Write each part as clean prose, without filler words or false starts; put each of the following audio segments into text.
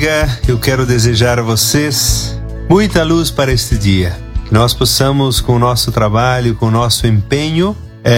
Eu quero desejar a vocês muita luz para este dia. Que nós possamos, com o nosso trabalho, com o nosso empenho,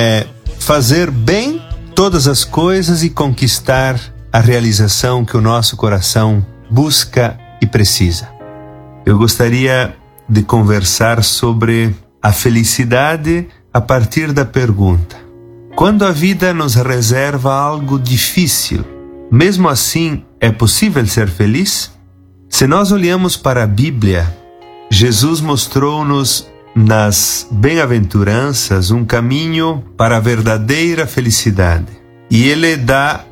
fazer bem todas as coisas e conquistar a realização que o nosso coração busca e precisa. Eu gostaria de conversar sobre a felicidade a partir da pergunta: quando a vida nos reserva algo difícil, mesmo assim é possível ser feliz? Se nós olhamos para a Bíblia, Jesus mostrou-nos nas bem-aventuranças um caminho para a verdadeira felicidade. E Ele dá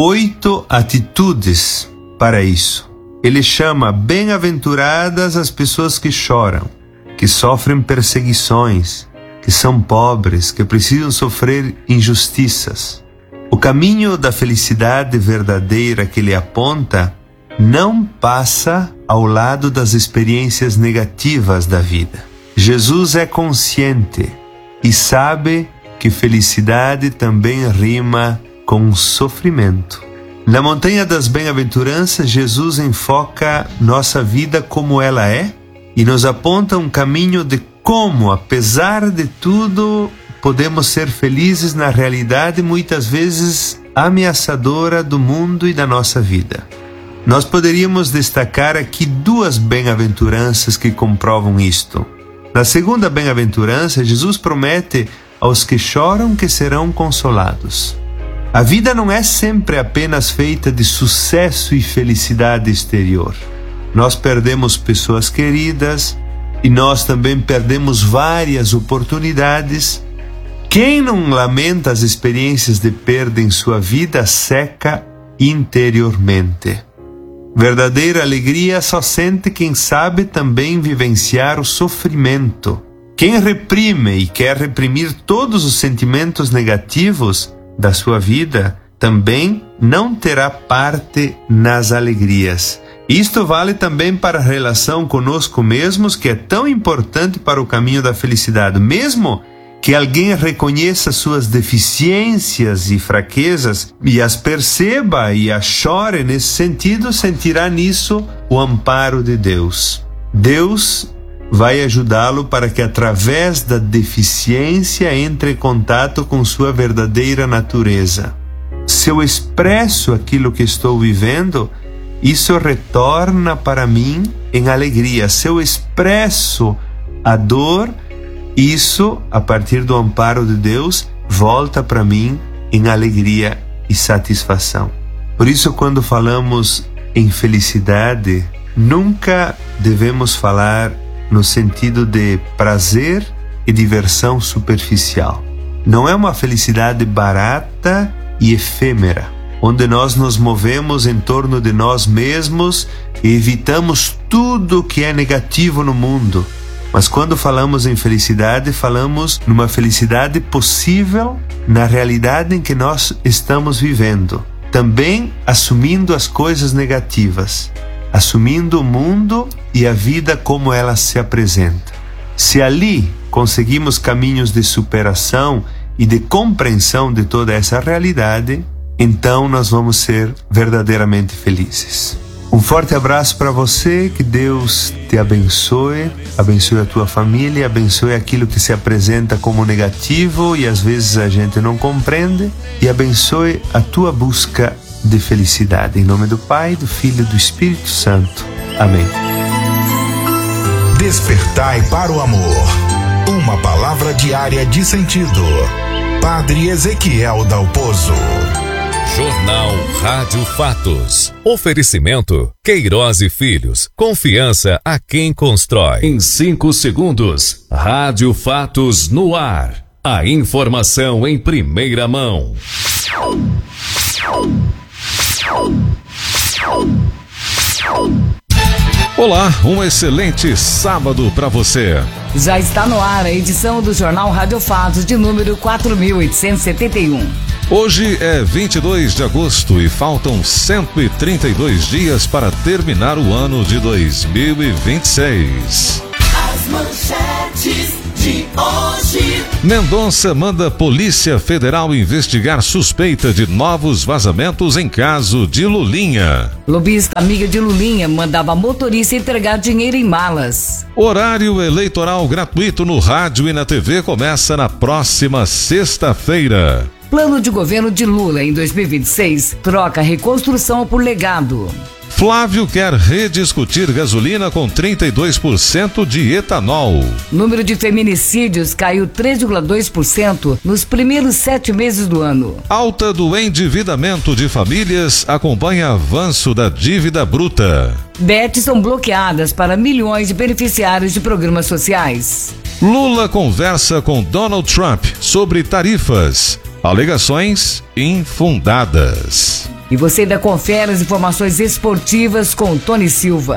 8 atitudes para isso. Ele chama bem-aventuradas as pessoas que choram, que sofrem perseguições, que são pobres, que precisam sofrer injustiças. O caminho da felicidade verdadeira que ele aponta não passa ao lado das experiências negativas da vida. Jesus é consciente e sabe que felicidade também rima com sofrimento. Na Montanha das Bem-aventuranças, Jesus enfoca nossa vida como ela é e nos aponta um caminho de como, apesar de tudo, podemos ser felizes na realidade muitas vezes ameaçadora do mundo e da nossa vida. Nós poderíamos destacar aqui 2 bem-aventuranças que comprovam isto. Na segunda bem-aventurança, Jesus promete aos que choram que serão consolados. A vida não é sempre apenas feita de sucesso e felicidade exterior. Nós perdemos pessoas queridas e nós também perdemos várias oportunidades. Quem não lamenta as experiências de perda em sua vida seca interiormente. Verdadeira alegria só sente quem sabe também vivenciar o sofrimento. Quem reprime e quer reprimir todos os sentimentos negativos da sua vida também não terá parte nas alegrias. Isto vale também para a relação conosco mesmos, que é tão importante para o caminho da felicidade. Mesmo que alguém reconheça suas deficiências e fraquezas e as perceba e as chore nesse sentido, sentirá nisso o amparo de Deus. Deus vai ajudá-lo para que através da deficiência entre em contato com sua verdadeira natureza. Se eu expresso aquilo que estou vivendo, isso retorna para mim em alegria. Se eu expresso a dor, isso, a partir do amparo de Deus, volta para mim em alegria e satisfação. Por isso, quando falamos em felicidade, nunca devemos falar no sentido de prazer e diversão superficial. Não é uma felicidade barata e efêmera, onde nós nos movemos em torno de nós mesmos e evitamos tudo que é negativo no mundo. Mas quando falamos em felicidade, falamos numa felicidade possível na realidade em que nós estamos vivendo. Também assumindo as coisas negativas, assumindo o mundo e a vida como ela se apresenta. Se ali conseguimos caminhos de superação e de compreensão de toda essa realidade, então nós vamos ser verdadeiramente felizes. Um forte abraço para você, que Deus te abençoe, abençoe a tua família, abençoe aquilo que se apresenta como negativo e às vezes a gente não compreende, e abençoe a tua busca de felicidade. Em nome do Pai, do Filho e do Espírito Santo. Amém. Despertai para o amor. Uma palavra diária de sentido. Padre Ezequiel Dalpozo. Jornal Rádio Fatos. Oferecimento Queiroz e Filhos. Confiança a quem constrói. Em 5 segundos, Rádio Fatos no ar. A informação em primeira mão. Olá, um excelente sábado para você. Já está no ar a edição do Jornal Rádio Fatos de número 4.871. Hoje é 22 de agosto e faltam 132 dias para terminar o ano de 2026. As manchetes de Hoje. Mendonça manda Polícia Federal investigar suspeita de novos vazamentos em caso de Lulinha. Lobista amiga de Lulinha mandava motorista entregar dinheiro em malas. Horário eleitoral gratuito no rádio e na TV começa na próxima sexta-feira. Plano de governo de Lula em 2026 troca reconstrução por legado. Flávio quer rediscutir gasolina com 32% de etanol. Número de feminicídios caiu 3,2% nos primeiros 7 meses do ano. Alta do endividamento de famílias acompanha avanço da dívida bruta. Bets são bloqueadas para milhões de beneficiários de programas sociais. Lula conversa com Donald Trump sobre tarifas. Alegações infundadas. E você ainda confere as informações esportivas com Tony Silva.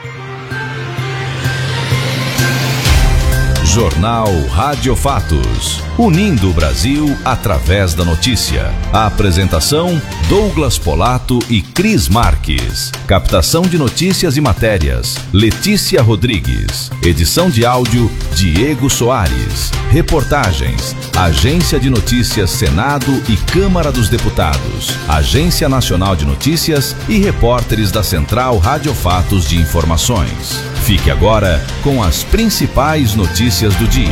Jornal Rádio Fatos. Unindo o Brasil através da notícia. A apresentação: Douglas Polato e Cris Marques. Captação de notícias e matérias: Letícia Rodrigues. Edição de áudio: Diego Soares. Reportagens: Agência de Notícias Senado e Câmara dos Deputados, Agência Nacional de Notícias e repórteres da Central Rádio Fatos de Informações. Fique agora com as principais notícias do dia.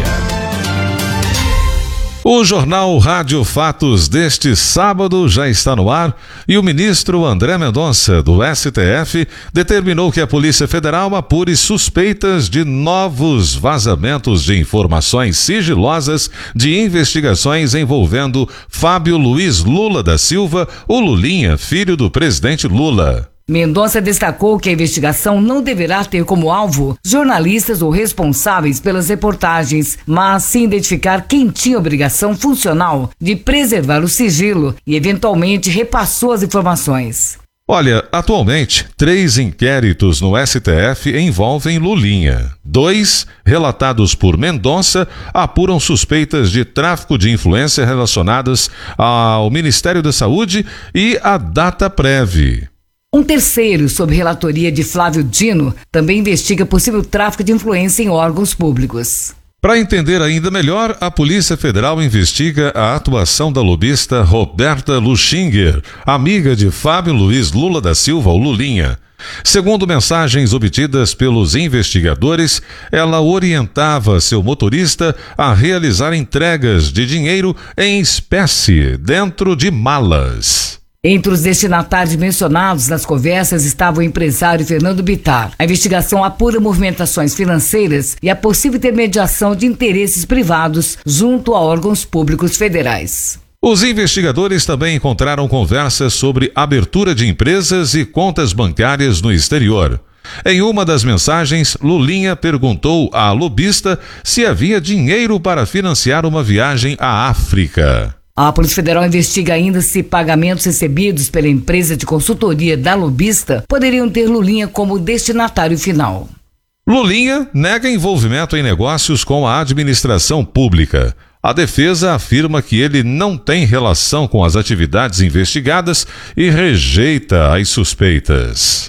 O Jornal Rádio Fatos deste sábado já está no ar e o ministro André Mendonça, do STF, determinou que a Polícia Federal apure suspeitas de novos vazamentos de informações sigilosas de investigações envolvendo Fábio Luiz Lula da Silva, o Lulinha, filho do presidente Lula. Mendonça destacou que a investigação não deverá ter como alvo jornalistas ou responsáveis pelas reportagens, mas sim identificar quem tinha obrigação funcional de preservar o sigilo e eventualmente repassou as informações. Olha, atualmente, 3 inquéritos no STF envolvem Lulinha. 2, relatados por Mendonça, apuram suspeitas de tráfico de influência relacionadas ao Ministério da Saúde e à Dataprev. Um terceiro, sob relatoria de Flávio Dino, também investiga possível tráfico de influência em órgãos públicos. Para entender ainda melhor, a Polícia Federal investiga a atuação da lobista Roberta Luchinger, amiga de Fábio Luiz Lula da Silva, o Lulinha. Segundo mensagens obtidas pelos investigadores, ela orientava seu motorista a realizar entregas de dinheiro em espécie dentro de malas. Entre os destinatários mencionados nas conversas estava o empresário Fernando Bittar. A investigação apura movimentações financeiras e a possível intermediação de interesses privados junto a órgãos públicos federais. Os investigadores também encontraram conversas sobre abertura de empresas e contas bancárias no exterior. Em uma das mensagens, Lulinha perguntou à lobista se havia dinheiro para financiar uma viagem à África. A Polícia Federal investiga ainda se pagamentos recebidos pela empresa de consultoria da lobista poderiam ter Lulinha como destinatário final. Lulinha nega envolvimento em negócios com a administração pública. A defesa afirma que ele não tem relação com as atividades investigadas e rejeita as suspeitas.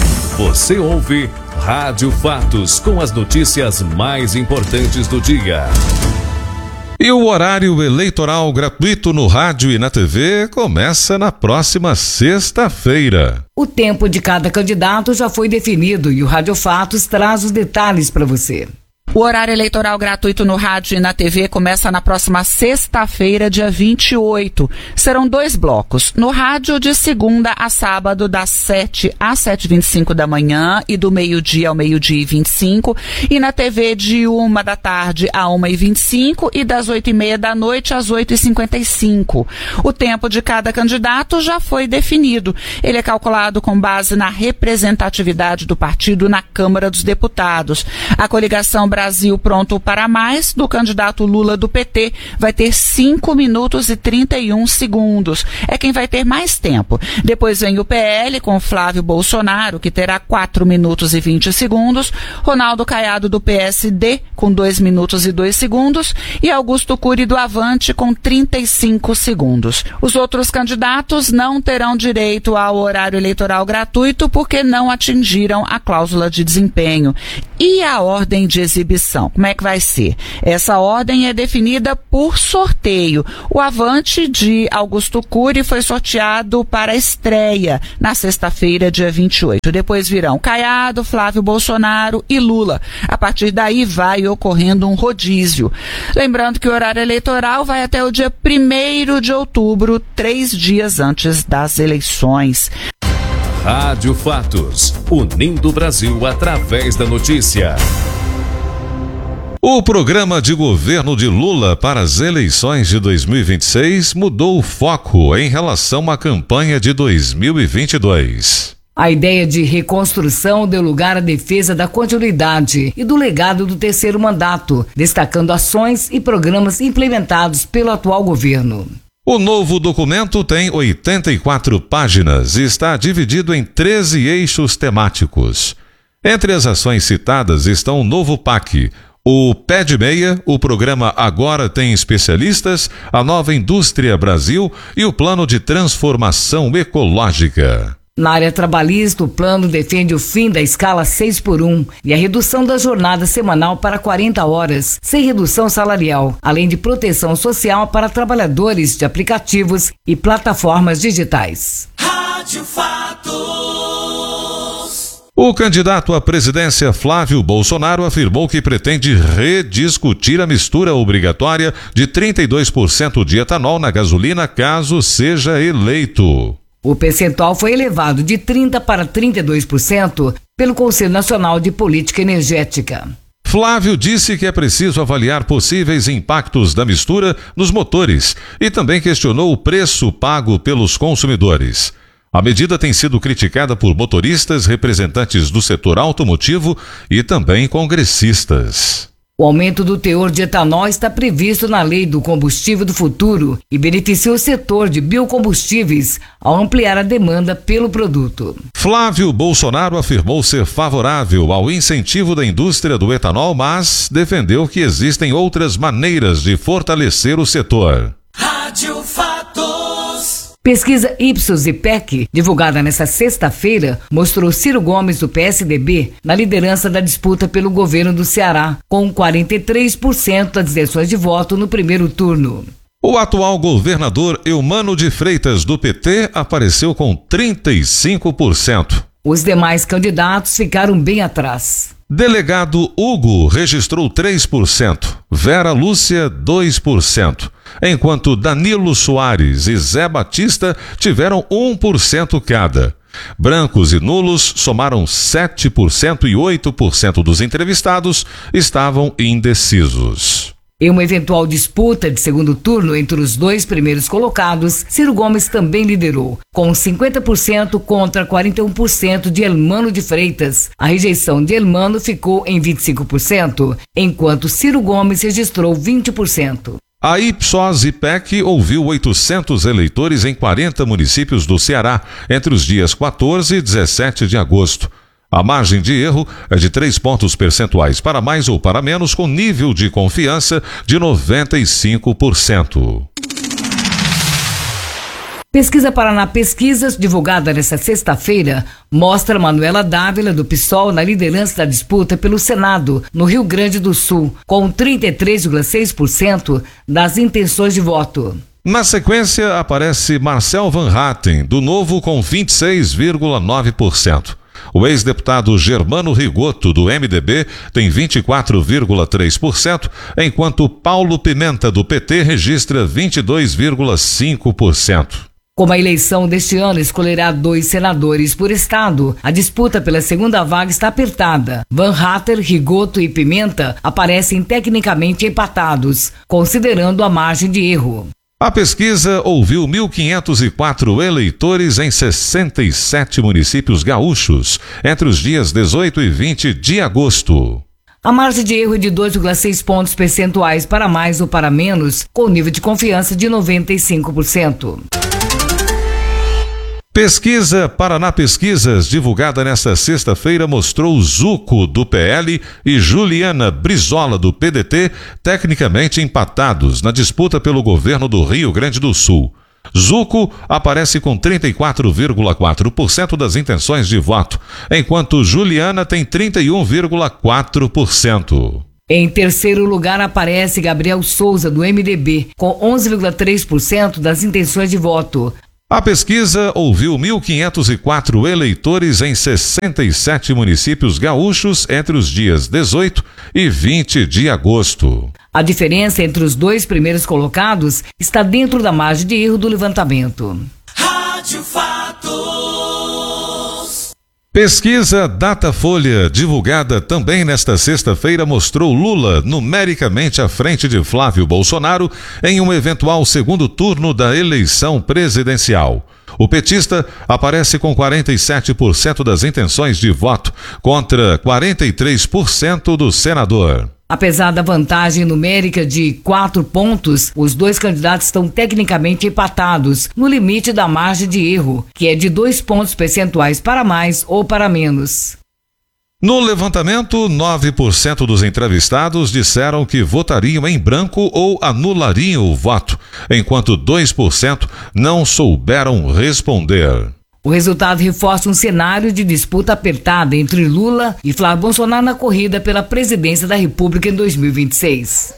Você ouve Rádio Fatos com as notícias mais importantes do dia. E o horário eleitoral gratuito no rádio e na TV começa na próxima sexta-feira. O tempo de cada candidato já foi definido e o Rádio Fatos traz os detalhes para você. O horário eleitoral gratuito no rádio e na TV começa na próxima sexta-feira, dia 28. Serão 2 blocos. No rádio, de segunda a sábado, das 7 às 7h25 da manhã e do meio-dia ao meio-dia e 25. E na TV, de 1 da tarde a 1h25 e das 8h30 da noite às 8h55. O tempo de cada candidato já foi definido. Ele é calculado com base na representatividade do partido na Câmara dos Deputados. A coligação Brasil Pronto para Mais, do candidato Lula do PT, vai ter 5 minutos e 31 segundos. É quem vai ter mais tempo. Depois vem o PL com Flávio Bolsonaro, que terá 4 minutos e 20 segundos. Ronaldo Caiado do PSD, com 2 minutos e 2 segundos. E Augusto Cury do Avante, com 35 segundos. Os outros candidatos não terão direito ao horário eleitoral gratuito porque não atingiram a cláusula de desempenho. E a ordem de exibição exibição. Como é que vai ser? Essa ordem é definida por sorteio. O Avante de Augusto Cury foi sorteado para a estreia na sexta-feira, dia 28. Depois virão Caiado, Flávio Bolsonaro e Lula. A partir daí vai ocorrendo um rodízio. Lembrando que o horário eleitoral vai até o dia 1º de outubro, 3 dias antes das eleições. Rádio Fatos, unindo o Brasil através da notícia. O programa de governo de Lula para as eleições de 2026 mudou o foco em relação à campanha de 2022. A ideia de reconstrução deu lugar à defesa da continuidade e do legado do terceiro mandato, destacando ações e programas implementados pelo atual governo. O novo documento tem 84 páginas e está dividido em 13 eixos temáticos. Entre as ações citadas estão o novo PAC, o Pé de Meia, o programa Agora Tem Especialistas, a nova Indústria Brasil e o Plano de Transformação Ecológica. Na área trabalhista, o plano defende o fim da escala 6x1 e a redução da jornada semanal para 40 horas, sem redução salarial, além de proteção social para trabalhadores de aplicativos e plataformas digitais. Rádio Fatos. O candidato à presidência Flávio Bolsonaro afirmou que pretende rediscutir a mistura obrigatória de 32% de etanol na gasolina caso seja eleito. O percentual foi elevado de 30% para 32% pelo Conselho Nacional de Política Energética. Flávio disse que é preciso avaliar possíveis impactos da mistura nos motores e também questionou o preço pago pelos consumidores. A medida tem sido criticada por motoristas, representantes do setor automotivo e também congressistas. O aumento do teor de etanol está previsto na Lei do Combustível do Futuro e beneficia o setor de biocombustíveis ao ampliar a demanda pelo produto. Flávio Bolsonaro afirmou ser favorável ao incentivo da indústria do etanol, mas defendeu que existem outras maneiras de fortalecer o setor. Rádio Fatos. Pesquisa Ipsos e PEC, divulgada nesta sexta-feira, mostrou Ciro Gomes, do PSDB, na liderança da disputa pelo governo do Ceará, com 43% das intenções de voto no primeiro turno. O atual governador Eumano de Freitas, do PT, apareceu com 35%. Os demais candidatos ficaram bem atrás. Delegado Hugo registrou 3%, Vera Lúcia 2%, enquanto Danilo Soares e Zé Batista tiveram 1% cada. Brancos e nulos somaram 7% e 8% dos entrevistados estavam indecisos. Em uma eventual disputa de segundo turno entre os dois primeiros colocados, Ciro Gomes também liderou, com 50% contra 41% de Eumano de Freitas. A rejeição de Eumano ficou em 25%, enquanto Ciro Gomes registrou 20%. A Ipsos e PEC ouviu 800 eleitores em 40 municípios do Ceará entre os dias 14 e 17 de agosto. A margem de erro é de 3 pontos percentuais para mais ou para menos, com nível de confiança de 95%. Pesquisa Paraná Pesquisas, divulgada nesta sexta-feira, mostra Manuela Dávila, do PSOL, na liderança da disputa pelo Senado, no Rio Grande do Sul, com 33,6% das intenções de voto. Na sequência, aparece Marcel Van Hatten, do Novo, com 26,9%. O ex-deputado Germano Rigoto, do MDB, tem 24,3%, enquanto Paulo Pimenta, do PT, registra 22,5%. Como a eleição deste ano escolherá 2 senadores por estado, a disputa pela segunda vaga está apertada. Van Hatten, Rigoto e Pimenta aparecem tecnicamente empatados, considerando a margem de erro. A pesquisa ouviu 1.504 eleitores em 67 municípios gaúchos, entre os dias 18 e 20 de agosto. A margem de erro é de 2,6 pontos percentuais para mais ou para menos, com nível de confiança de 95%. Pesquisa Paraná Pesquisas, divulgada nesta sexta-feira, mostrou Zuco, do PL, e Juliana Brizola, do PDT, tecnicamente empatados na disputa pelo governo do Rio Grande do Sul. Zuco aparece com 34,4% das intenções de voto, enquanto Juliana tem 31,4%. Em terceiro lugar aparece Gabriel Souza, do MDB, com 11,3% das intenções de voto. A pesquisa ouviu 1.504 eleitores em 67 municípios gaúchos entre os dias 18 e 20 de agosto. A diferença entre os dois primeiros colocados está dentro da margem de erro do levantamento. Rádio Fatos. Pesquisa Datafolha, divulgada também nesta sexta-feira, mostrou Lula numericamente à frente de Flávio Bolsonaro em um eventual segundo turno da eleição presidencial. O petista aparece com 47% das intenções de voto, contra 43% do senador. Apesar da vantagem numérica de 4 pontos, os dois candidatos estão tecnicamente empatados no limite da margem de erro, que é de 2 pontos percentuais para mais ou para menos. No levantamento, 9% dos entrevistados disseram que votariam em branco ou anulariam o voto, enquanto 2% não souberam responder. O resultado reforça um cenário de disputa apertada entre Lula e Flávio Bolsonaro na corrida pela presidência da República em 2026.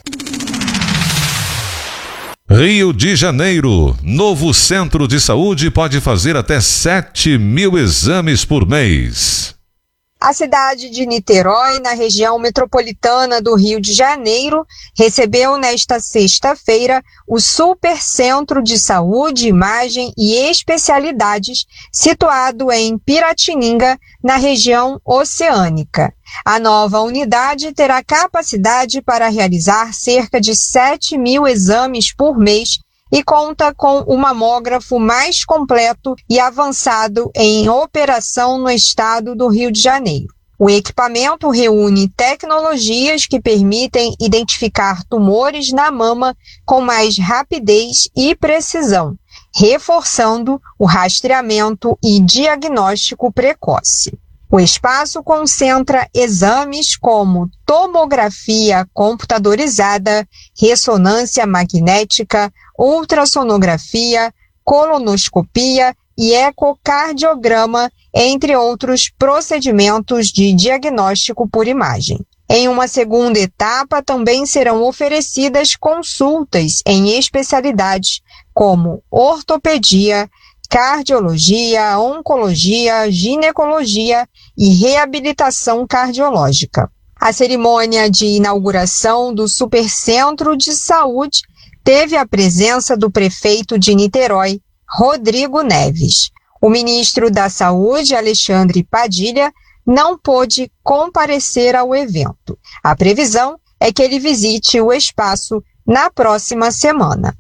Rio de Janeiro. Novo centro de saúde pode fazer até 7.000 exames por mês. A cidade de Niterói, na região metropolitana do Rio de Janeiro, recebeu nesta sexta-feira o Supercentro de Saúde, Imagem e Especialidades, situado em Piratininga, na região oceânica. A nova unidade terá capacidade para realizar cerca de 7.000 exames por mês e conta com o mamógrafo mais completo e avançado em operação no estado do Rio de Janeiro. O equipamento reúne tecnologias que permitem identificar tumores na mama com mais rapidez e precisão, reforçando o rastreamento e diagnóstico precoce. O espaço concentra exames como tomografia computadorizada, ressonância magnética, ultrassonografia, colonoscopia e ecocardiograma, entre outros procedimentos de diagnóstico por imagem. Em uma segunda etapa, também serão oferecidas consultas em especialidades como ortopedia, cardiologia, oncologia, ginecologia e reabilitação cardiológica. A cerimônia de inauguração do Supercentro de Saúde teve a presença do prefeito de Niterói, Rodrigo Neves. O ministro da Saúde, Alexandre Padilha, não pôde comparecer ao evento. A previsão é que ele visite o espaço na próxima semana.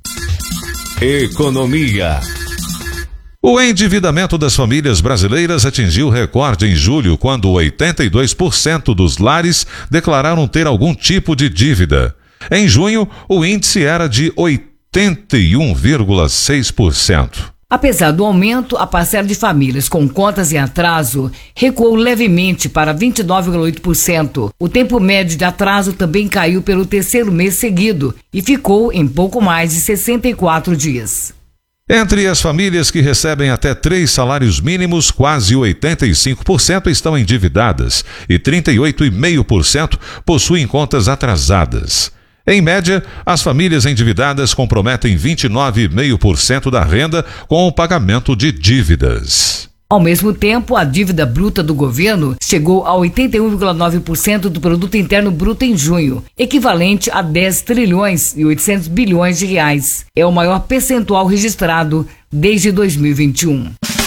Economia. O endividamento das famílias brasileiras atingiu recorde em julho, quando 82% dos lares declararam ter algum tipo de dívida. Em junho, o índice era de 81,6%. Apesar do aumento, a parcela de famílias com contas em atraso recuou levemente para 29,8%. O tempo médio de atraso também caiu pelo terceiro mês seguido e ficou em pouco mais de 64 dias. Entre as famílias que recebem até 3 salários mínimos, quase 85% estão endividadas e 38,5% possuem contas atrasadas. Em média, as famílias endividadas comprometem 29,5% da renda com o pagamento de dívidas. Ao mesmo tempo, a dívida bruta do governo chegou a 81,9% do produto interno bruto em junho, equivalente a 10 trilhões e 800 bilhões de reais. É o maior percentual registrado desde 2021.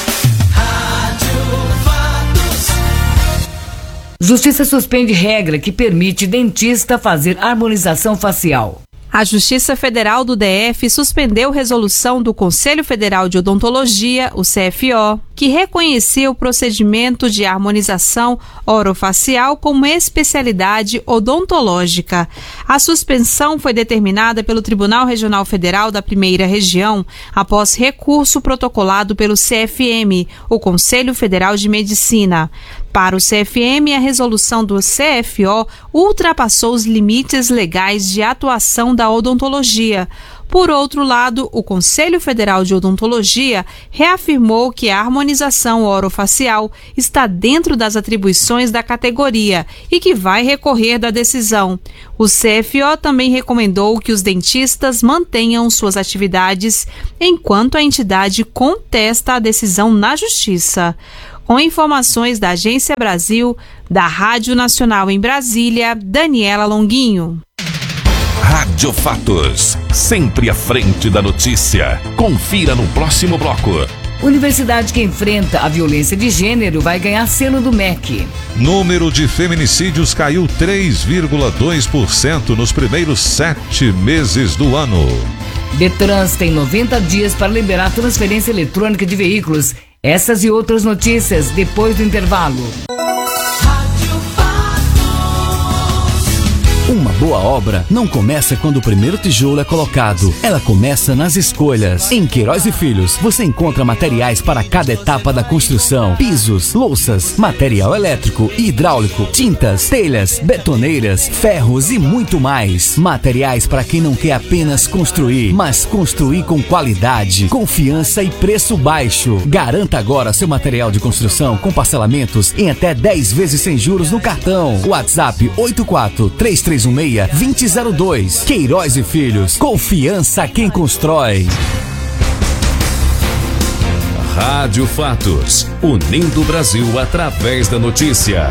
Justiça suspende regra que permite dentista fazer harmonização facial. A Justiça Federal do DF suspendeu resolução do Conselho Federal de Odontologia, o CFO, que reconheceu o procedimento de harmonização orofacial como especialidade odontológica. A suspensão foi determinada pelo Tribunal Regional Federal da Primeira Região, após recurso protocolado pelo CFM, o Conselho Federal de Medicina. Para o CFM, a resolução do CFO ultrapassou os limites legais de atuação da odontologia. Por outro lado, o Conselho Federal de Odontologia reafirmou que a harmonização orofacial está dentro das atribuições da categoria e que vai recorrer da decisão. O CFO também recomendou que os dentistas mantenham suas atividades enquanto a entidade contesta a decisão na Justiça. Com informações da Agência Brasil, da Rádio Nacional em Brasília, Daniela Longuinho. Rádio Fatos, sempre à frente da notícia. Confira no próximo bloco. Universidade que enfrenta a violência de gênero vai ganhar selo do MEC. Número de feminicídios caiu 3,2% nos primeiros 7 meses do ano. Detrans tem 90 dias para liberar transferência eletrônica de veículos. Essas e outras notícias depois do intervalo. Uma boa obra não começa quando o primeiro tijolo é colocado. Ela começa nas escolhas. Em Queiroz e Filhos, você encontra materiais para cada etapa da construção. Pisos, louças, material elétrico e hidráulico, tintas, telhas, betoneiras, ferros e muito mais. Materiais para quem não quer apenas construir, mas construir com qualidade, confiança e preço baixo. Garanta agora seu material de construção com parcelamentos em até 10 vezes sem juros no cartão. WhatsApp 843316-2002. Queiroz e Filhos. Confiança quem constrói. Rádio Fatos, unindo o Brasil através da notícia.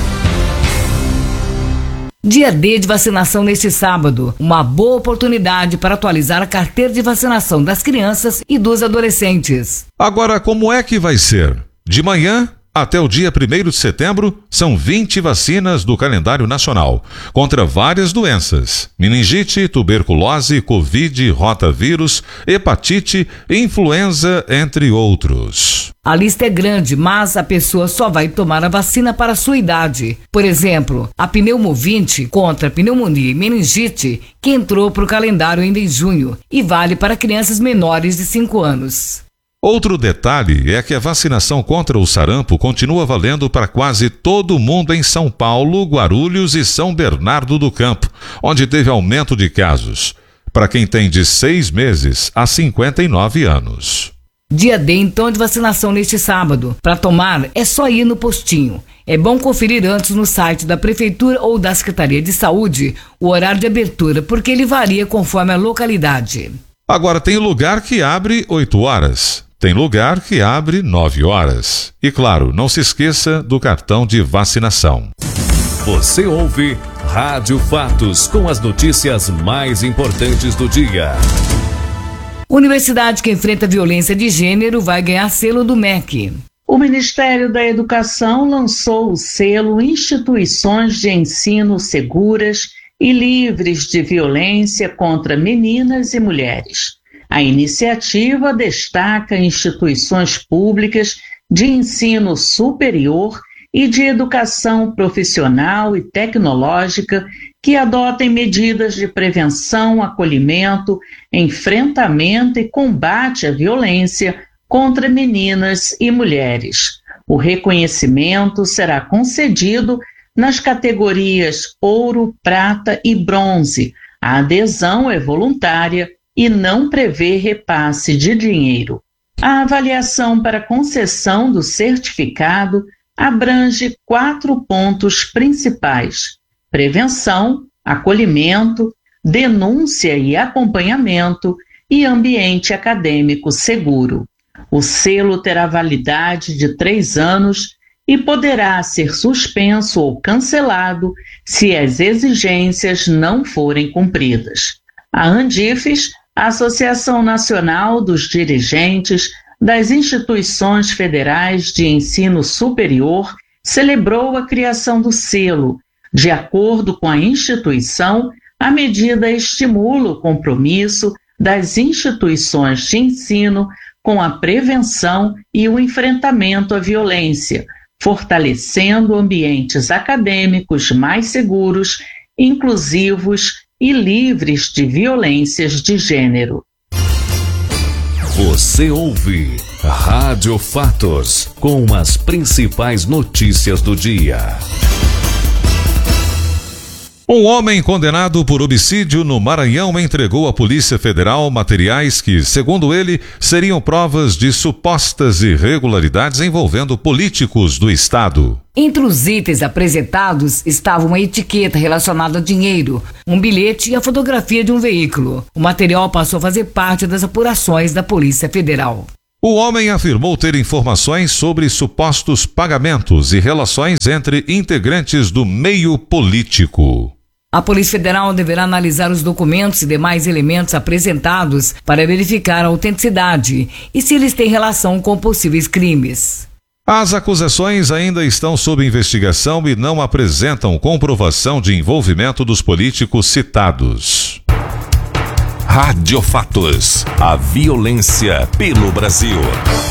Dia D de vacinação neste sábado. Uma boa oportunidade para atualizar a carteira de vacinação das crianças e dos adolescentes. Agora, como é que vai ser? De manhã até o dia 1º de setembro, são 20 vacinas do calendário nacional, contra várias doenças: meningite, tuberculose, covid, rotavírus, hepatite, influenza, entre outros. A lista é grande, mas a pessoa só vai tomar a vacina para a sua idade. Por exemplo, a Pneumovinte contra pneumonia e meningite, que entrou para o calendário ainda em junho e vale para crianças menores de 5 anos. Outro detalhe é que a vacinação contra o sarampo continua valendo para quase todo mundo em São Paulo, Guarulhos e São Bernardo do Campo, onde teve aumento de casos, para quem tem de 6 meses a 59 anos. Dia D, então, de vacinação neste sábado. Para tomar, é só ir no postinho. É bom conferir antes no site da Prefeitura ou da Secretaria de Saúde o horário de abertura, porque ele varia conforme a localidade. Agora, tem lugar que abre 8 horas. Tem lugar que abre 9 horas. E claro, não se esqueça do cartão de vacinação. Você ouve Rádio Fatos com as notícias mais importantes do dia. Universidade que enfrenta violência de gênero vai ganhar selo do MEC. O Ministério da Educação lançou o selo Instituições de Ensino Seguras e Livres de Violência contra Meninas e Mulheres. A iniciativa destaca instituições públicas de ensino superior e de educação profissional e tecnológica que adotem medidas de prevenção, acolhimento, enfrentamento e combate à violência contra meninas e mulheres. O reconhecimento será concedido nas categorias ouro, prata e bronze. A adesão é voluntária e não prevê repasse de dinheiro. A avaliação para concessão do certificado abrange 4 pontos principais: prevenção, acolhimento, denúncia e acompanhamento e ambiente acadêmico seguro. O selo terá validade de 3 anos e poderá ser suspenso ou cancelado se as exigências não forem cumpridas. A Andifes, a Associação Nacional dos Dirigentes das Instituições Federais de Ensino Superior, celebrou a criação do selo. De acordo com a instituição, a medida estimula o compromisso das instituições de ensino com a prevenção e o enfrentamento à violência, fortalecendo ambientes acadêmicos mais seguros, inclusivos e livres de violências de gênero. Você ouve Rádio Fatos com as principais notícias do dia. Um homem condenado por homicídio no Maranhão entregou à Polícia Federal materiais que, segundo ele, seriam provas de supostas irregularidades envolvendo políticos do estado. Entre os itens apresentados estava uma etiqueta relacionada a dinheiro, um bilhete e a fotografia de um veículo. O material passou a fazer parte das apurações da Polícia Federal. O homem afirmou ter informações sobre supostos pagamentos e relações entre integrantes do meio político. A Polícia Federal deverá analisar os documentos e demais elementos apresentados para verificar a autenticidade e se eles têm relação com possíveis crimes. As acusações ainda estão sob investigação e não apresentam comprovação de envolvimento dos políticos citados. Rádio Fatos. A violência pelo Brasil.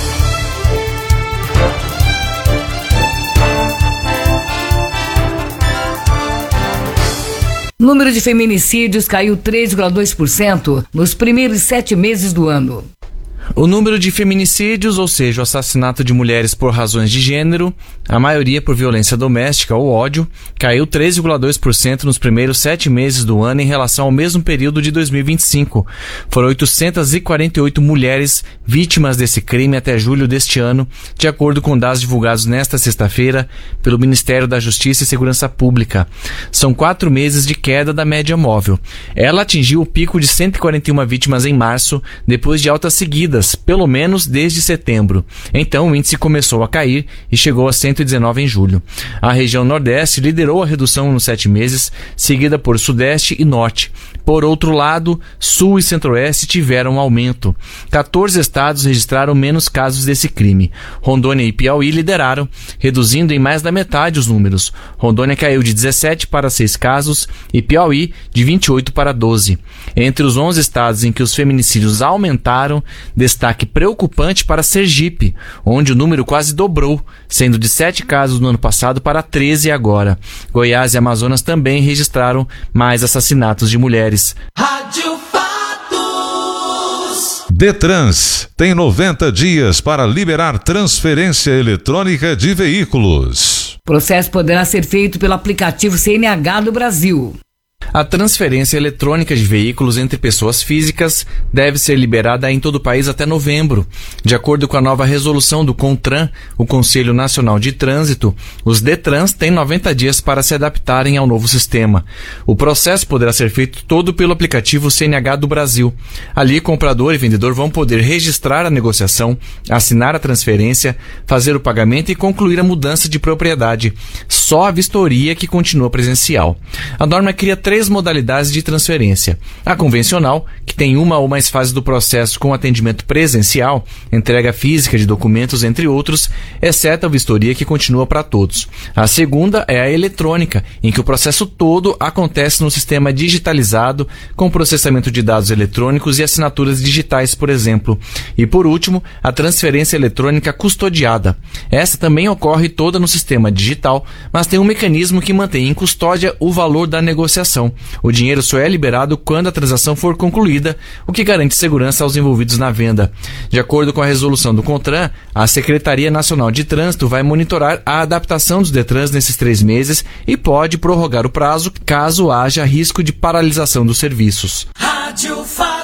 O número de feminicídios caiu 3,2% nos primeiros 7 meses do ano. O número de feminicídios, ou seja, o assassinato de mulheres por razões de gênero, a maioria por violência doméstica ou ódio, caiu 13,2% nos primeiros 7 meses do ano em relação ao mesmo período de 2025. Foram 848 mulheres vítimas desse crime até julho deste ano, de acordo com dados divulgados nesta sexta-feira pelo Ministério da Justiça e Segurança Pública. São 4 meses de queda da média móvel. Ela atingiu o pico de 141 vítimas em março, depois de altas seguidas, pelo menos desde setembro. Então o índice começou a cair e chegou a 119 em julho. A região Nordeste liderou a redução nos 7 meses, seguida por Sudeste e Norte. Por outro lado, Sul e Centro-Oeste tiveram um aumento. 14 estados registraram menos casos desse crime. Rondônia e Piauí lideraram, reduzindo em mais da metade os números. Rondônia caiu de 17 para 6 casos e Piauí de 28 para 12. Entre os 11 estados em que os feminicídios aumentaram, destaque preocupante para Sergipe, onde o número quase dobrou, sendo de 7 casos no ano passado para 13 agora. Goiás e Amazonas também registraram mais assassinatos de mulheres. Rádio Fatos. Detrans tem 90 dias para liberar transferência eletrônica de veículos. O processo poderá ser feito pelo aplicativo CNH do Brasil. A transferência eletrônica de veículos entre pessoas físicas deve ser liberada em todo o país até novembro. De acordo com a nova resolução do CONTRAN, o Conselho Nacional de Trânsito, os Detrans têm 90 dias para se adaptarem ao novo sistema. O processo poderá ser feito todo pelo aplicativo CNH do Brasil. Ali, comprador e vendedor vão poder registrar a negociação, assinar a transferência, fazer o pagamento e concluir a mudança de propriedade. Só a vistoria que continua presencial. A norma cria 3 modalidades de transferência. A convencional, que tem uma ou mais fases do processo com atendimento presencial, entrega física de documentos, entre outros, exceto a vistoria que continua para todos. A segunda é a eletrônica, em que o processo todo acontece no sistema digitalizado, com processamento de dados eletrônicos e assinaturas digitais, por exemplo. E por último, a transferência eletrônica custodiada. Essa também ocorre toda no sistema digital, mas tem um mecanismo que mantém em custódia o valor da negociação. O dinheiro só é liberado quando a transação for concluída, o que garante segurança aos envolvidos na venda. De acordo com a resolução do CONTRAN, a Secretaria Nacional de Trânsito vai monitorar a adaptação dos Detrans nesses 3 meses e pode prorrogar o prazo caso haja risco de paralisação dos serviços. Rádio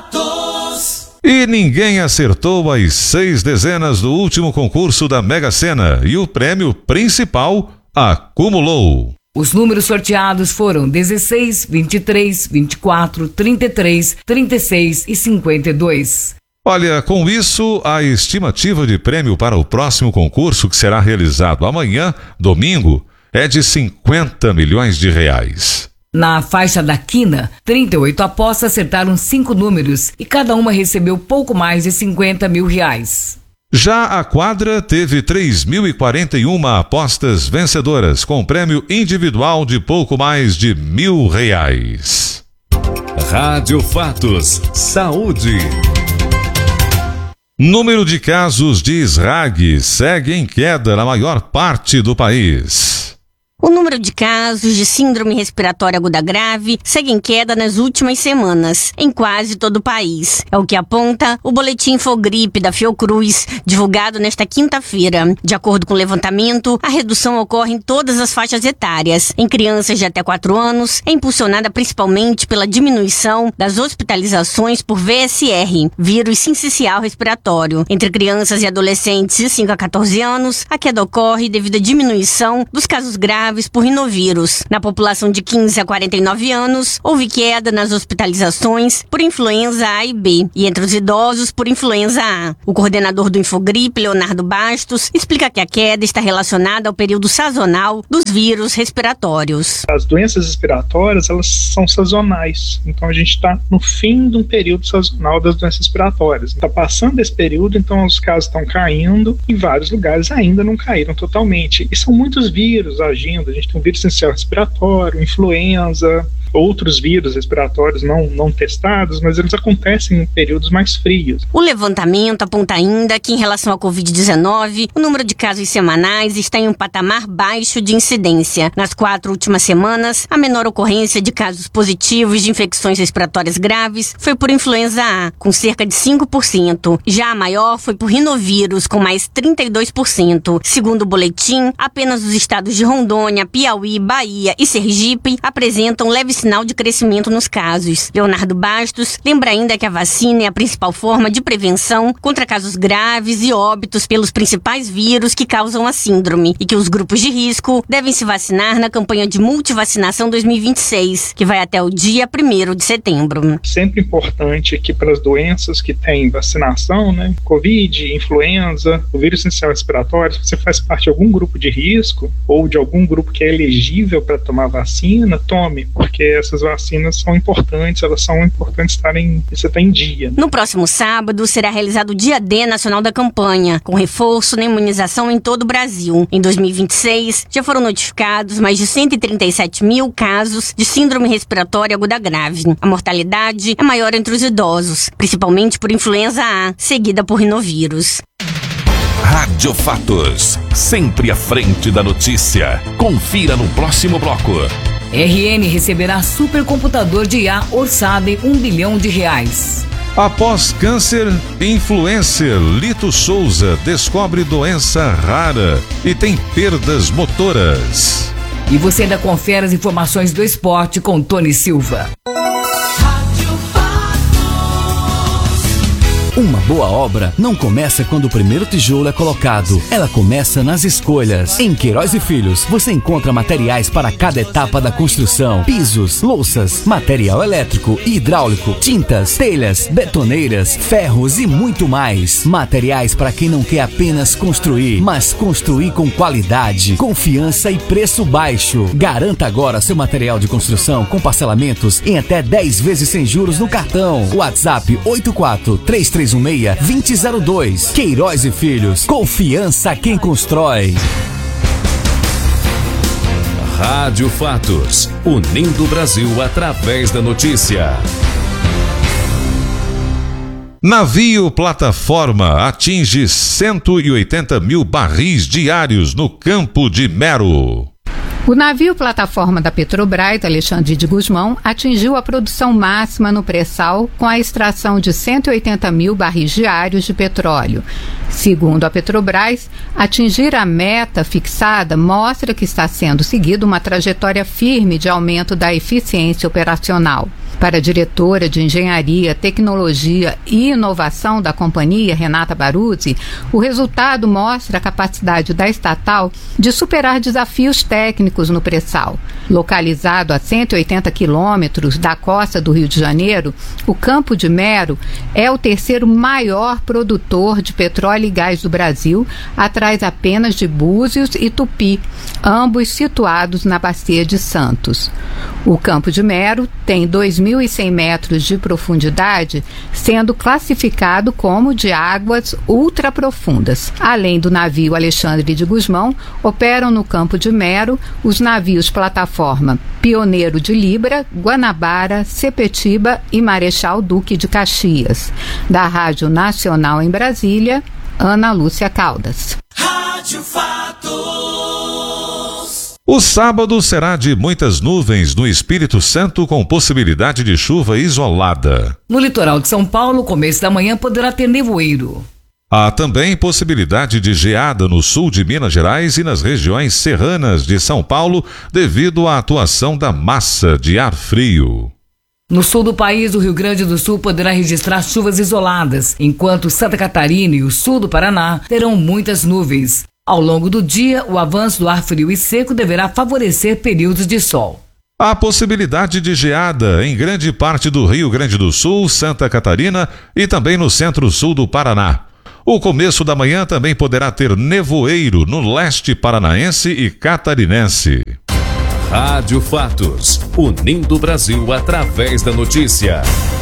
Fatos. E ninguém acertou as 6 dezenas do último concurso da Mega Sena e o prêmio principal acumulou. Os números sorteados foram 16, 23, 24, 33, 36 e 52. Olha, com isso, a estimativa de prêmio para o próximo concurso, que será realizado amanhã, domingo, é de 50 milhões de reais. Na faixa da quina, 38 apostas acertaram 5 números e cada uma recebeu pouco mais de 50 mil reais. Já a quadra teve 3.041 apostas vencedoras, com prêmio individual de pouco mais de R$1.000. Rádio Fatos. Saúde. Número de casos de esrague segue em queda na maior parte do país. O número de casos de síndrome respiratória aguda grave segue em queda nas últimas semanas, em quase todo o país. É o que aponta o boletim Infogripe da Fiocruz, divulgado nesta quinta-feira. De acordo com o levantamento, a redução ocorre em todas as faixas etárias. Em crianças de até 4 anos, é impulsionada principalmente pela diminuição das hospitalizações por VSR, vírus sincicial respiratório. Entre crianças e adolescentes de 5 a 14 anos, a queda ocorre devido à diminuição dos casos graves por rinovírus. Na população de 15 a 49 anos, houve queda nas hospitalizações por influenza A e B, e entre os idosos por influenza A. O coordenador do Infogripe, Leonardo Bastos, explica que a queda está relacionada ao período sazonal dos vírus respiratórios. As doenças respiratórias, elas são sazonais, então a gente está no fim de um período sazonal das doenças respiratórias. Está passando esse período, então os casos estão caindo, em vários lugares ainda não caíram totalmente. E são muitos vírus agindo. A gente tem um vírus essencial respiratório, influenza, outros vírus respiratórios não testados, mas eles acontecem em períodos mais frios. O levantamento aponta ainda que, em relação à Covid-19, o número de casos semanais está em um patamar baixo de incidência. Nas 4 últimas semanas, a menor ocorrência de casos positivos de infecções respiratórias graves foi por influenza A, com cerca de 5%. Já a maior foi por rinovírus, com mais 32%. Segundo o boletim, apenas os estados de Rondônia, Piauí, Bahia e Sergipe apresentam leve sinal de crescimento nos casos. Leonardo Bastos lembra ainda que a vacina é a principal forma de prevenção contra casos graves e óbitos pelos principais vírus que causam a síndrome, e que os grupos de risco devem se vacinar na campanha de multivacinação 2026, que vai até o dia 1º de setembro. Sempre importante que para as doenças que têm vacinação, Covid, influenza, o vírus essencial respiratório, se você faz parte de algum grupo de risco ou de algum grupo que é elegível para tomar vacina, tome, porque essas vacinas são importantes, elas são importantes você estar em dia. No próximo sábado será realizado o Dia D Nacional da Campanha, com reforço na imunização em todo o Brasil. Em 2026, já foram notificados mais de 137 mil casos de síndrome respiratória aguda grave. A mortalidade é maior entre os idosos, principalmente por influenza A, seguida por rinovírus. Rádio Fatos, sempre à frente da notícia. Confira no próximo bloco. RN receberá supercomputador de IA orçado em R$1 bilhão. Após câncer, influencer Lito Souza descobre doença rara e tem perdas motoras. E você ainda confere as informações do esporte com Tony Silva. Uma boa obra não começa quando o primeiro tijolo é colocado. Ela começa nas escolhas. Em Queiroz e Filhos, você encontra materiais para cada etapa da construção. Pisos, louças, material elétrico e hidráulico, tintas, telhas, betoneiras, ferros e muito mais. Materiais para quem não quer apenas construir, mas construir com qualidade, confiança e preço baixo. Garanta agora seu material de construção com parcelamentos em até 10 vezes sem juros no cartão. WhatsApp 843316-2002. Queiroz e Filhos. Confiança quem constrói. Rádio Fatos, unindo o Brasil através da notícia. Navio plataforma atinge 180 mil barris diários no Campo de Mero. O navio plataforma da Petrobras, Alexandre de Gusmão, atingiu a produção máxima no pré-sal com a extração de 180 mil barris diários de petróleo. Segundo a Petrobras, atingir a meta fixada mostra que está sendo seguida uma trajetória firme de aumento da eficiência operacional. Para a diretora de Engenharia, Tecnologia e Inovação da companhia, Renata Baruzzi, o resultado mostra a capacidade da estatal de superar desafios técnicos no pré-sal. Localizado a 180 quilômetros da costa do Rio de Janeiro, o Campo de Mero é o terceiro maior produtor de petróleo e gás do Brasil, atrás apenas de Búzios e Tupi, ambos situados na Bacia de Santos. O Campo de Mero tem 2.100 metros de profundidade, sendo classificado como de águas ultraprofundas. Além do navio Alexandre de Gusmão, operam no Campo de Mero os navios plataforma Pioneiro de Libra, Guanabara, Sepetiba e Marechal Duque de Caxias. Da Rádio Nacional em Brasília, Ana Lúcia Caldas. Rádio Fatos. O sábado será de muitas nuvens no Espírito Santo, com possibilidade de chuva isolada. No litoral de São Paulo, começo da manhã poderá ter nevoeiro. Há também possibilidade de geada no sul de Minas Gerais e nas regiões serranas de São Paulo, devido à atuação da massa de ar frio. No sul do país, o Rio Grande do Sul poderá registrar chuvas isoladas, enquanto Santa Catarina e o sul do Paraná terão muitas nuvens. Ao longo do dia, o avanço do ar frio e seco deverá favorecer períodos de sol. Há possibilidade de geada em grande parte do Rio Grande do Sul, Santa Catarina e também no centro-sul do Paraná. O começo da manhã também poderá ter nevoeiro no leste paranaense e catarinense. Rádio Fatos, unindo o Brasil através da notícia.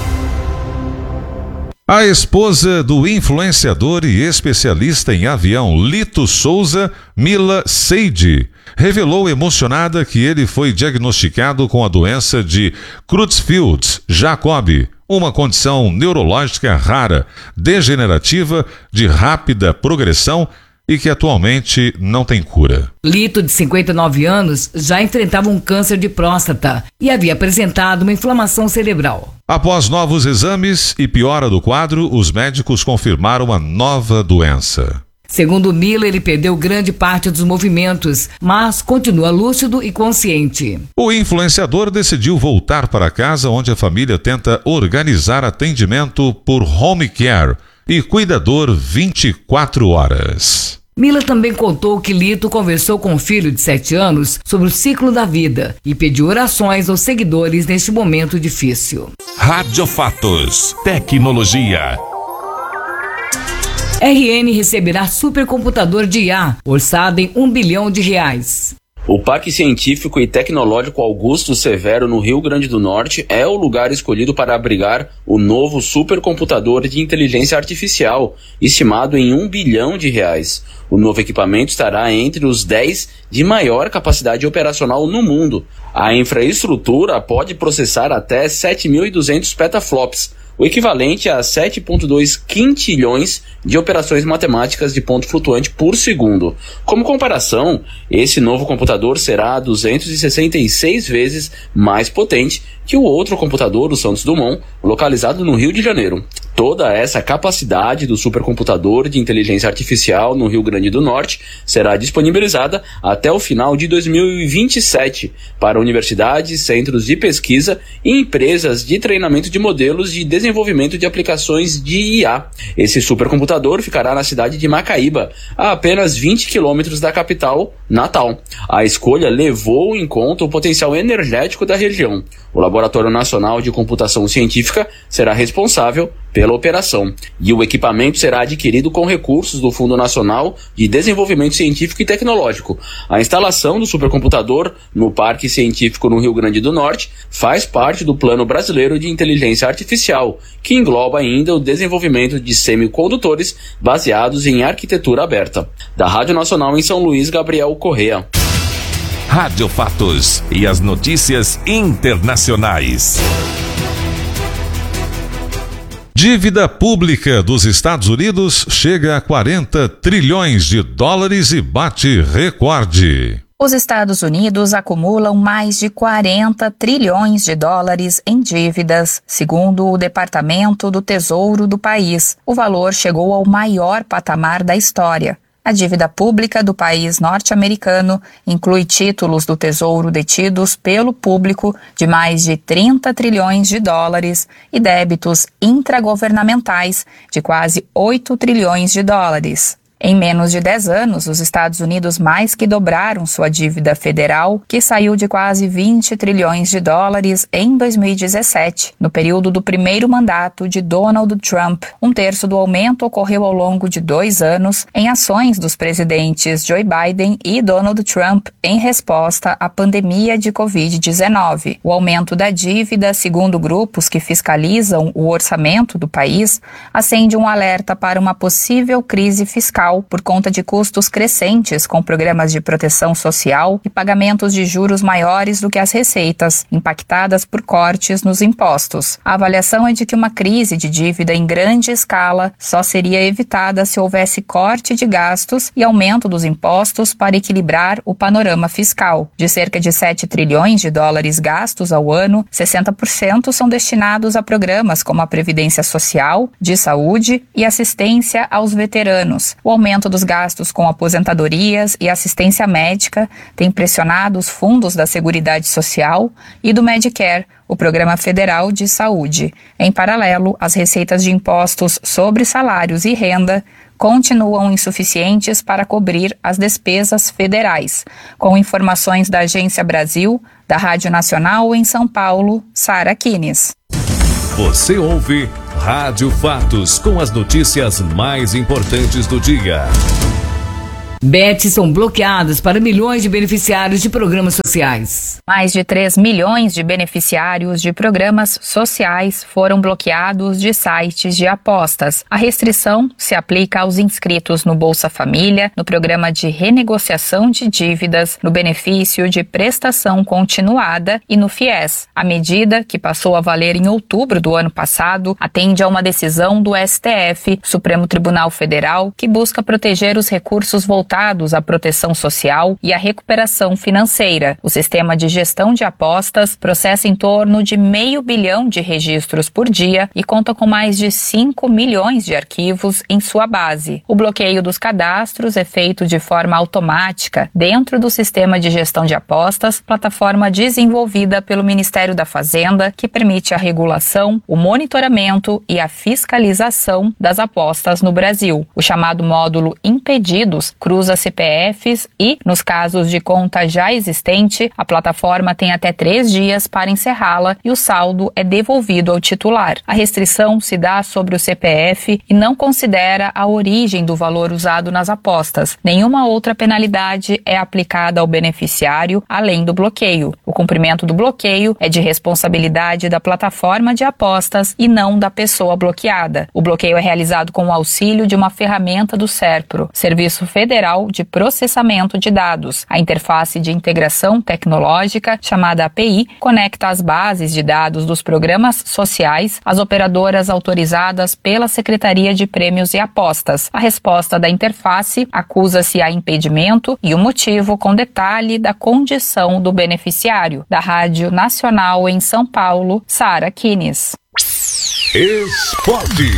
A esposa do influenciador e especialista em avião Lito Souza, Mila Seide, revelou emocionada que ele foi diagnosticado com a doença de Creutzfeldt-Jakob, uma condição neurológica rara, degenerativa, de rápida progressão e que atualmente não tem cura. Lito, de 59 anos, já enfrentava um câncer de próstata e havia apresentado uma inflamação cerebral. Após novos exames e piora do quadro, os médicos confirmaram a nova doença. Segundo Mila, ele perdeu grande parte dos movimentos, mas continua lúcido e consciente. O influenciador decidiu voltar para casa, onde a família tenta organizar atendimento por home care e cuidador 24 horas. Mila também contou que Lito conversou com o filho de 7 anos sobre o ciclo da vida e pediu orações aos seguidores neste momento difícil. Rádio Fatos, tecnologia. RN receberá supercomputador de IA, orçado em R$1 bilhão. O Parque Científico e Tecnológico Augusto Severo, no Rio Grande do Norte, é o lugar escolhido para abrigar o novo supercomputador de inteligência artificial, estimado em R$1 bilhão. O novo equipamento estará entre os 10 de maior capacidade operacional no mundo. A infraestrutura pode processar até 7.200 petaflops, o equivalente a 7,2 quintilhões de operações matemáticas de ponto flutuante por segundo. Como comparação, esse novo computador será 266 vezes mais potente que o outro computador, o Santos Dumont, localizado no Rio de Janeiro. Toda essa capacidade do supercomputador de inteligência artificial no Rio Grande do Norte será disponibilizada até o final de 2027 para universidades, centros de pesquisa e empresas de treinamento de modelos de desenvolvimento de aplicações de IA. Esse supercomputador ficará na cidade de Macaíba, a apenas 20 quilômetros da capital, Natal. A escolha levou em conta o potencial energético da região. O Laboratório Nacional de Computação Científica será responsável pela operação, e o equipamento será adquirido com recursos do Fundo Nacional de Desenvolvimento Científico e Tecnológico. A instalação do supercomputador no Parque Científico no Rio Grande do Norte faz parte do Plano Brasileiro de Inteligência Artificial, que engloba ainda o desenvolvimento de semicondutores baseados em arquitetura aberta. Da Rádio Nacional em São Luís, Gabriel Correa. Rádio Fatos e as notícias internacionais. Dívida pública dos Estados Unidos chega a 40 trilhões de dólares e bate recorde. Os Estados Unidos acumulam mais de 40 trilhões de dólares em dívidas, segundo o Departamento do Tesouro do país. O valor chegou ao maior patamar da história. A dívida pública do país norte-americano inclui títulos do Tesouro detidos pelo público de mais de 30 trilhões de dólares e débitos intragovernamentais de quase 8 trilhões de dólares. Em menos de 10 anos, os Estados Unidos mais que dobraram sua dívida federal, que saiu de quase 20 trilhões de dólares em 2017, no período do primeiro mandato de Donald Trump. Um terço do aumento ocorreu ao longo de 2 anos em ações dos presidentes Joe Biden e Donald Trump em resposta à pandemia de Covid-19. O aumento da dívida, segundo grupos que fiscalizam o orçamento do país, acende um alerta para uma possível crise fiscal fiscal por conta de custos crescentes com programas de proteção social e pagamentos de juros maiores do que as receitas, impactadas por cortes nos impostos. A avaliação é de que uma crise de dívida em grande escala só seria evitada se houvesse corte de gastos e aumento dos impostos para equilibrar o panorama fiscal. De cerca de 7 trilhões de dólares gastos ao ano, 60% são destinados a programas como a Previdência Social, de saúde e assistência aos veteranos. O aumento dos gastos com aposentadorias e assistência médica tem pressionado os fundos da Seguridade Social e do Medicare, o Programa Federal de Saúde. Em paralelo, as receitas de impostos sobre salários e renda continuam insuficientes para cobrir as despesas federais. Com informações da Agência Brasil, da Rádio Nacional em São Paulo, Sara Kines. Você ouve Rádio Fatos, com as notícias mais importantes do dia. Bets são bloqueadas para milhões de beneficiários de programas sociais. Mais de 3 milhões de beneficiários de programas sociais foram bloqueados de sites de apostas. A restrição se aplica aos inscritos no Bolsa Família, no Programa de Renegociação de Dívidas, no Benefício de Prestação Continuada e no FIES. A medida, que passou a valer em outubro do ano passado, atende a uma decisão do STF, Supremo Tribunal Federal, que busca proteger os recursos voltados à proteção social e à recuperação financeira. O sistema de gestão de apostas processa em torno de 500 milhão de registros por dia e conta com mais de 5 milhões de arquivos em sua base. O bloqueio dos cadastros é feito de forma automática dentro do sistema de gestão de apostas, plataforma desenvolvida pelo Ministério da Fazenda, que permite a regulação, o monitoramento e a fiscalização das apostas no Brasil. O chamado módulo Impedidos cruza CPFs e, nos casos de conta já existente, a plataforma tem até 3 dias para encerrá-la e o saldo é devolvido ao titular. A restrição se dá sobre o CPF e não considera a origem do valor usado nas apostas. Nenhuma outra penalidade é aplicada ao beneficiário, além do bloqueio. O cumprimento do bloqueio é de responsabilidade da plataforma de apostas e não da pessoa bloqueada. O bloqueio é realizado com o auxílio de uma ferramenta do SERPRO, Serviço Federal de Processamento de Dados. A interface de integração tecnológica, chamada API, conecta as bases de dados dos programas sociais às operadoras autorizadas pela Secretaria de Prêmios e Apostas. A resposta da interface acusa-se a impedimento e o motivo com detalhe da condição do beneficiário. Da Rádio Nacional em São Paulo, Sara Kines. Esporte.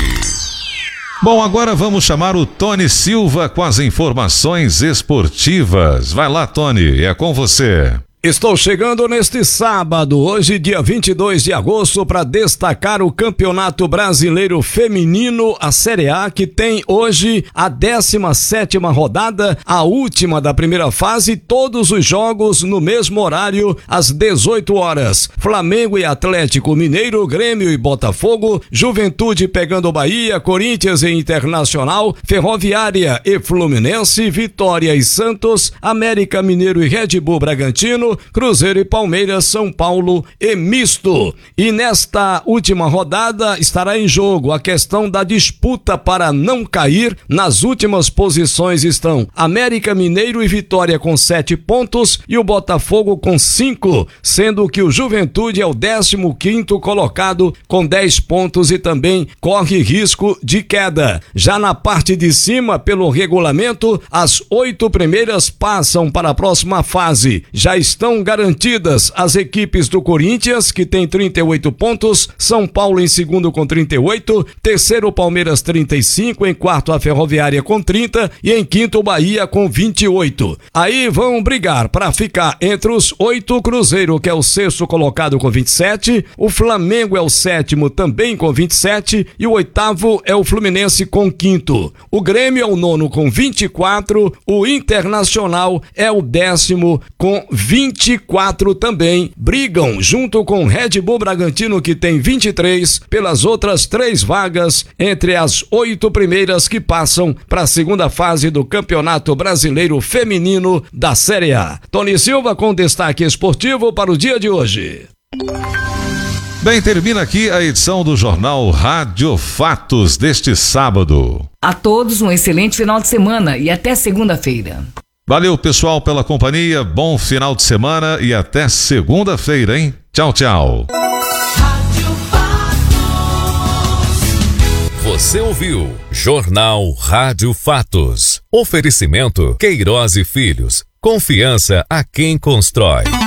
Bom, agora vamos chamar o Tony Silva com as informações esportivas. Vai lá, Tony, é com você. Estou chegando neste sábado, hoje dia 22 de agosto, para destacar o Campeonato Brasileiro Feminino, a Série A, que tem hoje a 17ª rodada, a última da primeira fase, todos os jogos no mesmo horário, às 18 horas. Flamengo e Atlético Mineiro, Grêmio e Botafogo, Juventude pegando Bahia, Corinthians e Internacional, Ferroviária e Fluminense, Vitória e Santos, América Mineiro e Red Bull Bragantino, Cruzeiro e Palmeiras, São Paulo e misto. E nesta última rodada estará em jogo a questão da disputa para não cair. Nas últimas posições estão América Mineiro e Vitória com 7 pontos e o Botafogo com 5, sendo que o Juventude é o 15º colocado com 10 pontos e também corre risco de queda. Já na parte de cima, pelo regulamento, as 8 primeiras passam para a próxima fase. Já estão garantidas as equipes do Corinthians, que tem 38 pontos, São Paulo em segundo com 38, terceiro Palmeiras 35, em quarto a Ferroviária com 30 e em quinto o Bahia com 28. Aí vão brigar para ficar entre os 8 o Cruzeiro, que é o 6º colocado com 27, o Flamengo é o 7º também com 27 e o 8º é o Fluminense com 5º. O Grêmio é o 9º com 24, o Internacional é o 10º com 24 também. Brigam junto com Red Bull Bragantino, que tem 23, pelas outras 3 vagas entre as 8 primeiras que passam para a segunda fase do Campeonato Brasileiro Feminino da Série A. Tony Silva com destaque esportivo para o dia de hoje. Bem, termina aqui a edição do Jornal Rádio Fatos deste sábado. A todos um excelente final de semana e até segunda-feira. Valeu, pessoal, pela companhia. Bom final de semana e até segunda-feira, hein? Tchau, tchau. Você ouviu Jornal Rádio Fatos. Oferecimento Queiroz e Filhos. Confiança a quem constrói.